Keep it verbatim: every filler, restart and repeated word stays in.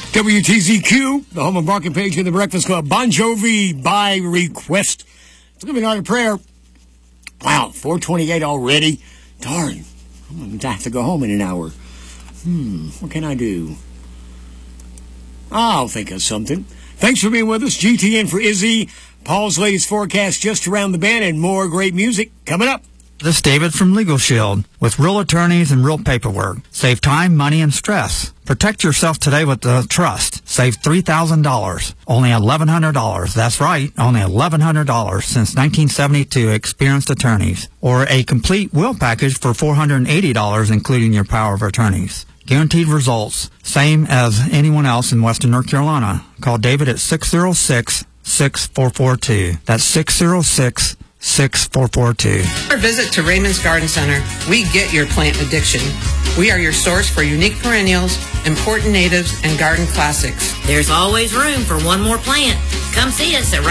W T Z Q, the home of Mark and Page in the Breakfast Club. Bon Jovi by request. It's going to be night of prayer. Wow, four twenty-eight already. Darn, I'm going to have to go home in an hour. Hmm, what can I do? I'll think of something. Thanks for being with us. G T N for Izzy. Paul's latest forecast just around the bend, and more great music coming up. This is David from Legal Shield. With real attorneys and real paperwork. Save time, money, and stress. Protect yourself today with the trust. Save three thousand dollars. Only eleven hundred dollars. That's right, only eleven hundred dollars since nineteen seventy-two. Experienced attorneys. Or a complete will package for four hundred eighty dollars, including your power of attorneys. Guaranteed results. Same as anyone else in Western North Carolina. Call David at six oh six, six four four two. That's six oh six, six four four two. Our visit to Raymond's Garden Center. We get your plant addiction. We are your source for unique perennials, important natives, and garden classics. There's always room for one more plant. Come see us at